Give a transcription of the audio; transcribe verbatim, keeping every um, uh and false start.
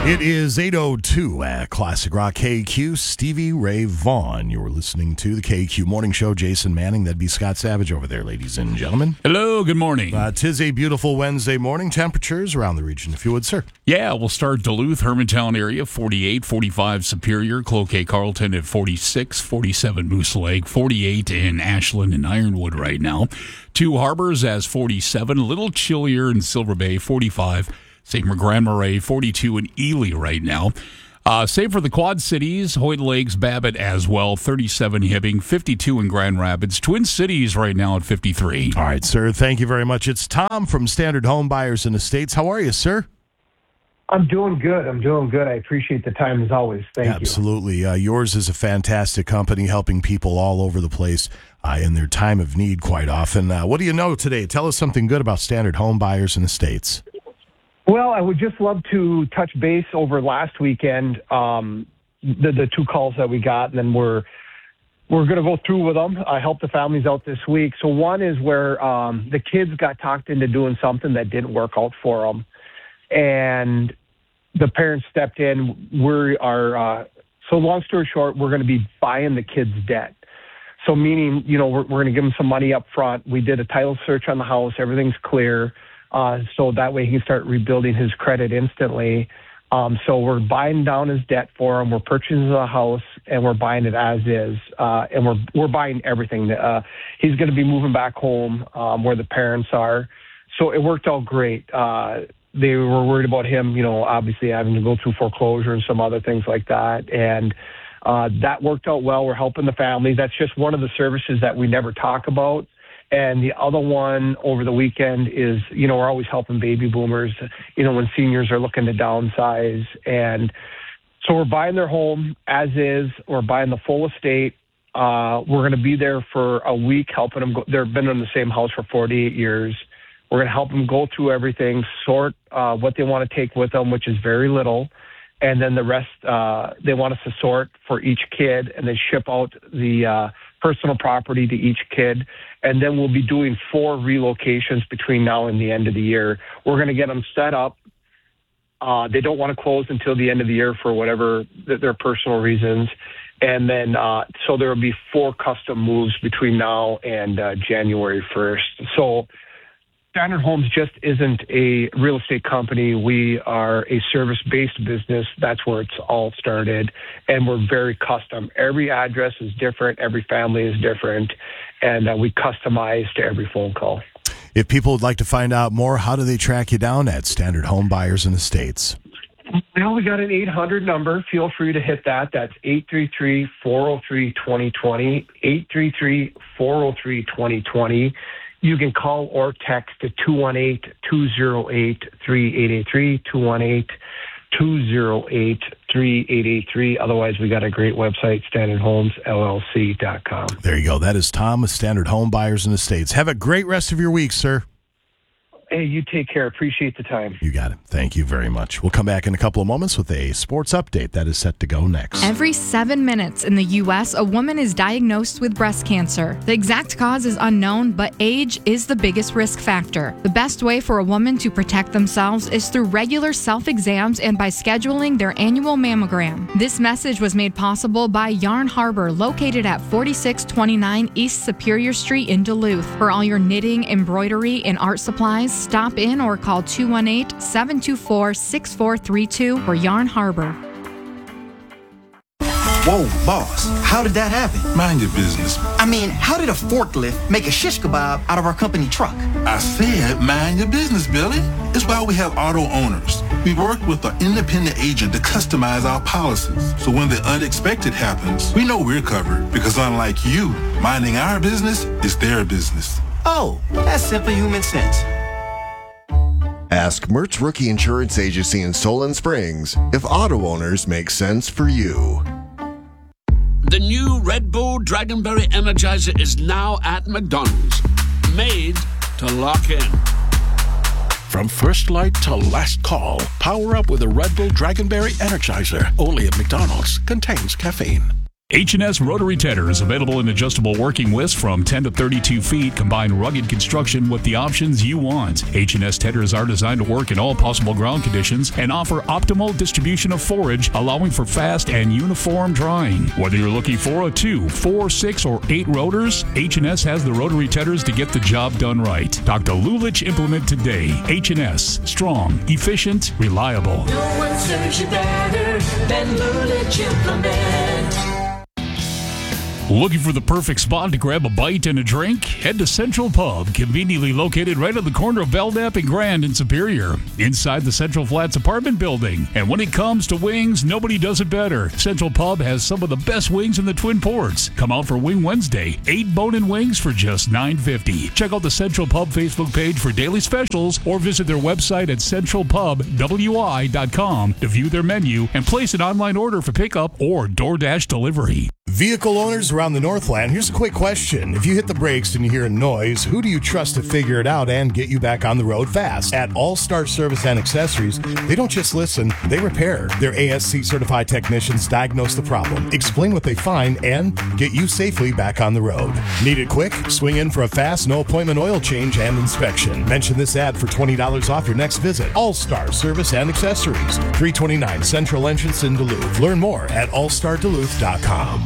It is eight oh two at Classic Rock K Q. Stevie Ray Vaughan. You're listening to the K Q Morning Show. Jason Manning, that'd be Scott Savage over there, ladies and gentlemen. Hello, good morning. Uh, tis a beautiful Wednesday morning. Temperatures around the region, if you would, sir. Yeah, we'll start Duluth, Hermantown area, forty-eight, forty-five Superior, Cloquet, Carlton at forty-six, forty-seven Moose Lake, forty-eight in Ashland and Ironwood right now. Two Harbors as forty-seven, a little chillier in Silver Bay, forty-five. Saint Grand Marais, forty-two in Ely right now. Uh, same for the Quad Cities, Hoyt Lakes, Babbitt as well, thirty-seven Hibbing, fifty-two in Grand Rapids. Twin Cities right now at fifty-three. All right, sir. Thank you very much. It's Tom from Standard Home Buyers and Estates. How are you, sir? I'm doing good. I'm doing good. I appreciate the time as always. Thank Absolutely. you. Absolutely. Uh, yours is a fantastic company helping people all over the place uh, in their time of need quite often. Uh, what do you know today? Tell us something good about Standard Home Buyers and Estates. Well, I would just love to touch base over last weekend, um, the, the two calls that we got, and then we're we're going to go through with them. I helped the families out this week. So one is where um, the kids got talked into doing something that didn't work out for them, and the parents stepped in. We are uh, so long story short, we're going to be buying the kids' debt. So meaning, you know, we're, we're going to give them some money up front. We did a title search on the house. Everything's clear. Uh, so that way he can start rebuilding his credit instantly. Um, so we're buying down his debt for him. We're purchasing the house and we're buying it as is. Uh, and we're, we're buying everything. Uh, he's going to be moving back home, um, where the parents are. So it worked out great. Uh, they were worried about him, you know, obviously having to go through foreclosure and some other things like that. And, uh, that worked out well. We're helping the family. That's just one of the services that we never talk about. And the other one over the weekend is, you know, we're always helping baby boomers, you know, when seniors are looking to downsize. And so we're buying their home as is. We're buying the full estate. Uh, we're going to be there for a week helping them. Go, they've been in the same house for forty-eight years. We're going to help them go through everything, sort uh, what they want to take with them, which is very little. And then the rest, uh, they want us to sort for each kid and then ship out the uh, personal property to each kid. And then we'll be doing four relocations between now and the end of the year. We're going to get them set up. Uh, they don't want to close until the end of the year for whatever th- their personal reasons. And then, uh, so there will be four custom moves between now and uh, January first. So Standard Homes just isn't a real estate company. We are a service-based business. That's where it's all started. And we're very custom. Every address is different. Every family is different. And uh, we customize to every phone call. If people would like to find out more, how do they track you down at Standard Home Buyers and Estates? Well, we got an eight hundred number. Feel free to hit that. That's eight three three, four oh three, two oh two oh, eight three three, four oh three, two oh two oh. You can call or text to two one eight, two oh eight, three eight eight three, two one eight, two oh eight, three eight eight three. Otherwise, we got a great website, standard homes l l c dot com. There you go. That is Tom with Standard Home Buyers and Estates. Have a great rest of your week, sir. Hey, you take care. Appreciate the time. You got it. Thank you very much. We'll come back in a couple of moments with a sports update that is set to go next. Every seven minutes in the U S, a woman is diagnosed with breast cancer. The exact cause is unknown, but age is the biggest risk factor. The best way for a woman to protect themselves is through regular self-exams and by scheduling their annual mammogram. This message was made possible by Yarn Harbor, located at forty-six twenty-nine East Superior Street in Duluth. For all your knitting, embroidery, and art supplies, stop in or call two one eight, seven two four, six four three two for Yarn Harbor. Whoa, boss, how did that happen? Mind your business. I mean, how did a forklift make a shish kebab out of our company truck? I said mind your business, Billy. It's why we have auto owners. We work with an independent agent to customize our policies. So when the unexpected happens, we know we're covered because unlike you, minding our business is their business. Oh, that's simple human sense. Ask Mertz Rookie Insurance Agency in Solon Springs if auto owners make sense for you. The new Red Bull Dragonberry Energizer is now at McDonald's. Made to lock in. From first light to last call, power up with a Red Bull Dragonberry Energizer. Only at McDonald's. Contains caffeine. H and S Rotary Teders, available in adjustable working widths from ten to thirty-two feet, combine rugged construction with the options you want. H and S Teders are designed to work in all possible ground conditions and offer optimal distribution of forage, allowing for fast and uniform drying. Whether you're looking for a two, four, six, or eight rotors, H and S has the Rotary Teders to get the job done right. Talk to Lulich Implement today. H and S, strong, efficient, reliable. No one serves you better than Lulich Implement. Looking for the perfect spot to grab a bite and a drink? Head to Central Pub, conveniently located right on the corner of Belknap and Grand in Superior, inside the Central Flats apartment building. And when it comes to wings, nobody does it better. Central Pub has some of the best wings in the Twin Ports. Come out for Wing Wednesday. Eight bone-in wings for just nine fifty. Check out the Central Pub Facebook page for daily specials or visit their website at central pub w i dot com to view their menu and place an online order for pickup or DoorDash delivery. Vehicle owners around the Northland, here's a quick question. If you hit the brakes and you hear a noise, who do you trust to figure it out and get you back on the road fast? At All Star Service and Accessories, they don't just listen, they repair. Their A S C certified technicians diagnose the problem, explain what they find, and get you safely back on the road. Need it quick? Swing in for a fast, no appointment oil change and inspection. Mention this ad for twenty dollars off your next visit. All Star Service and Accessories, three twenty-nine Central Entrance in Duluth. Learn more at all star duluth dot com.